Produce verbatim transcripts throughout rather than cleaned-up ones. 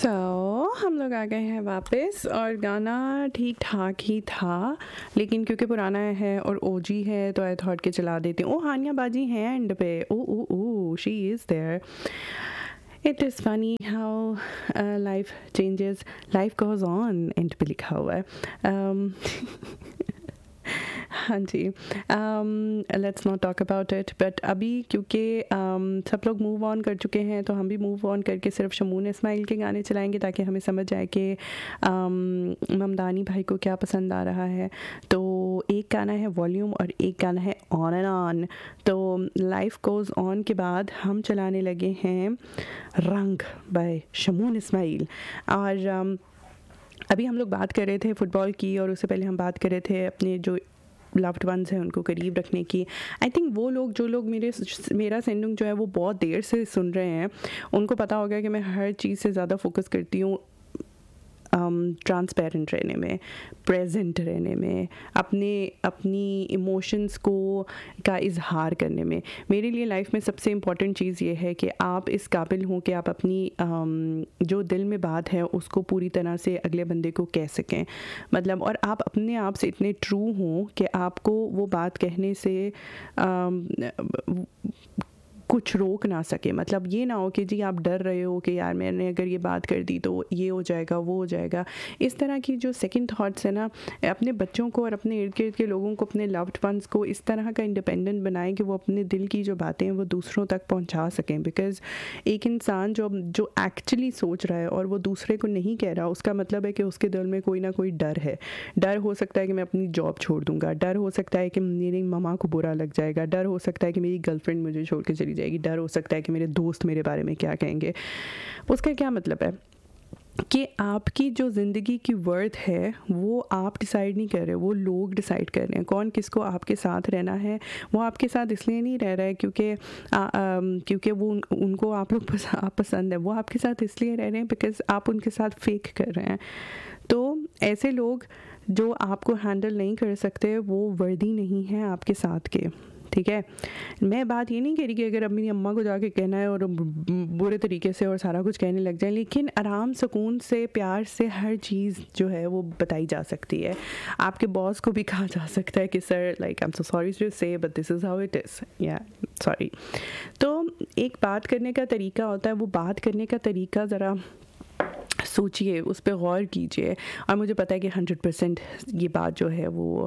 सो so, हम लोग आ गए हैं वापस और गाना ठीक ठाक ही था, लेकिन क्योंकि पुराना है और ओजी है तो आई थॉट के चला देते हैं। ओ हानिया बाजी हैं एंड पे, ओ ओ oh she is there. It is funny how life changes, life goes on and पे लिखा हुआ है। um, हाँ जी, let's not talk about it. But अभी क्योंकि um, सब लोग मूव ऑन कर चुके हैं तो हम भी मूव ऑन करके सिर्फ शमून इस्माइल के गाने चलाएंगे ताकि हमें समझ आए कि um, ममदानी भाई को क्या पसंद आ रहा है। तो एक गाना है वॉल्यूम और एक गाना है ऑन एंड ऑन। तो लाइफ गोज़ ऑन के बाद हम चलाने लगे हैं रंग बाय शमून इस्माइल। और um, अभी हम लोग बात कर रहे थे फुटबॉल की, और उससे पहले हम बात कर रहे थे अपने जो लव्ड वंस हैं उनको करीब रखने की। आई थिंक वो लोग जो लोग मेरे मेरा सेंडिंग जो है वो बहुत देर से सुन रहे हैं, उनको पता होगा कि मैं हर चीज़ से ज़्यादा फोकस करती हूँ ट्रांसपेरेंट um, रहने में, प्रेजेंट रहने में, अपने अपनी इमोशंस को का इजहार करने में। मेरे लिए लाइफ में सबसे इम्पॉर्टेंट चीज़ ये है कि आप इस काबिल हों कि आप अपनी um, जो दिल में बात है उसको पूरी तरह से अगले बंदे को कह सकें। मतलब और आप अपने आप से इतने ट्रू हों कि आपको वो बात कहने से um, कुछ रोक ना सके। मतलब ये ना हो कि जी आप डर रहे हो कि यार मैंने अगर ये बात कर दी तो ये हो जाएगा वो हो जाएगा। इस तरह की जो सेकंड थॉट्स है ना, अपने बच्चों को और अपने इर्द गिर्द के लोगों को, अपने लव्ड वंस को इस तरह का इंडिपेंडेंट बनाएं कि वो अपने दिल की जो बातें हैं वो दूसरों तक पहुंचा सकें। बिकॉज़ एक इंसान जो जो एक्चुअली सोच रहा है और वो दूसरे को नहीं कह रहा, उसका मतलब है कि उसके दिल में कोई ना कोई डर है। डर हो सकता है कि मैं अपनी जॉब छोड़ दूँगा, डर हो सकता है कि मेरी मम्मा को बुरा लग जाएगा, डर हो सकता है कि मेरी गर्लफ्रेंड मुझे छोड़ के चली जाएगी, डर हो सकता है कि मेरे दोस्त मेरे बारे में क्या कहेंगे। उसका क्या मतलब है कि आपकी जो ज़िंदगी की वर्थ है वो आप डिसाइड नहीं कर रहे, वो लोग डिसाइड कर रहे हैं। कौन किसको आपके साथ रहना है, वो आपके साथ इसलिए नहीं रह रहा है क्योंकि क्योंकि वो उन, उनको आप लोग पस, आप पसंद है। वो आपके साथ इसलिए रह रहे हैं बिकॉज़ आप उनके साथ फेक कर रहे हैं। तो ऐसे लोग जो आपको हैंडल नहीं कर सकते वो वर्दी नहीं है आपके साथ के। ठीक है, मैं बात ये नहीं कह रही कि अगर अपनी अम्मा को जाके कहना है और बुरे तरीके से और सारा कुछ कहने लग जाए, लेकिन आराम सुकून से प्यार से हर चीज़ जो है वो बताई जा सकती है। आपके बॉस को भी कहा जा सकता है कि sir like I am so sorry to से but this is how it is, या सॉरी। तो एक बात करने का तरीका होता है, वो बात करने का तरीका ज़रा सोचिए, उस पर गौर कीजिए। और मुझे पता है कि हंड्रेड परसेंट ये बात जो है वो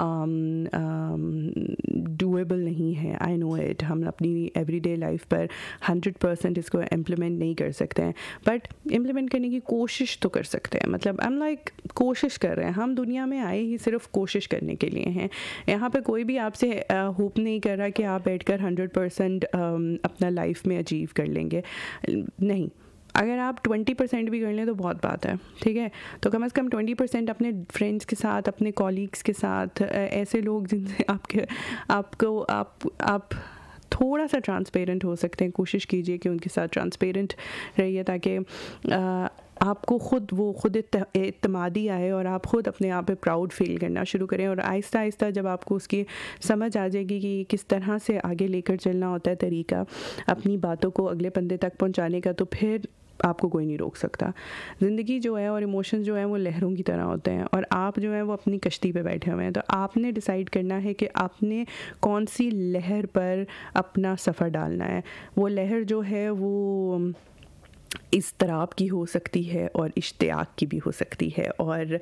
डूएबल नहीं है, आई नो इट। हम अपनी एवरीडे लाइफ पर हंड्रेड परसेंट इसको इम्प्लीमेंट नहीं कर सकते हैं, बट इम्प्लीमेंट करने की कोशिश तो कर सकते हैं। मतलब आई एम लाइक कोशिश कर रहे हैं। हम दुनिया में आए ही सिर्फ कोशिश करने के लिए हैं। यहाँ पे कोई भी आपसे होप नहीं कर रहा कि आप बैठकर हंड्रेड परसेंट अपना लाइफ में अचीव कर लेंगे, नहीं। अगर आप ट्वेंटी परसेंट भी कर लें तो बहुत बात है, ठीक है। तो कम से कम ट्वेंटी परसेंट अपने फ्रेंड्स के साथ, अपने कॉलीग्स के साथ, ऐसे लोग जिनसे आपके आपको आप आप थोड़ा सा ट्रांसपेरेंट हो सकते हैं, कोशिश कीजिए कि उनके साथ ट्रांसपेरेंट रहिए ताकि आपको ख़ुद वो खुद इत्तेमादी आए और आप ख़ुद अपने आप पे प्राउड फील करना शुरू करें। और आहिस्ता आहिस्ता जब आपको उसकी समझ आ जाएगी कि किस तरह से आगे लेकर चलना होता है तरीका अपनी बातों को अगले बंदे तक पहुंचाने का, तो फिर आपको कोई नहीं रोक सकता। ज़िंदगी जो है और इमोशंस जो है वो लहरों की तरह होते हैं और आप जो है वो अपनी कश्ती पे बैठे हुए हैं। तो आपने डिसाइड करना है कि आपने कौन सी लहर पर अपना सफ़र डालना है। वो लहर जो है वो इज़्तिराब की हो सकती है और इश्तियाक की भी हो सकती है, और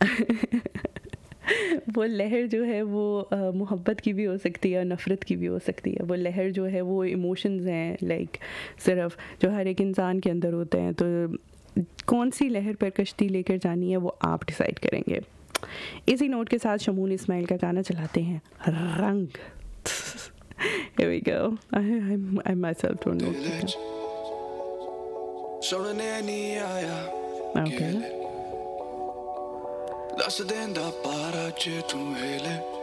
वो लहर जो है वो मोहब्बत की भी हो सकती है और नफ़रत की भी हो सकती है। वो लहर जो है वो इमोशंस हैं लाइक सिर्फ जो हर एक इंसान के अंदर होते हैं। तो कौन सी लहर पर कश्ती लेकर जानी है वो आप डिसाइड करेंगे। इसी नोट के साथ शमून इस्माइल का गाना चलाते हैं, रंग। Here we go. I, I, I myself don't know. Okay. ਦੱਸ ਦੇਂਦਾ ਪਾਰਾ ਜੇ ਤੂੰ ਵੇਲੇ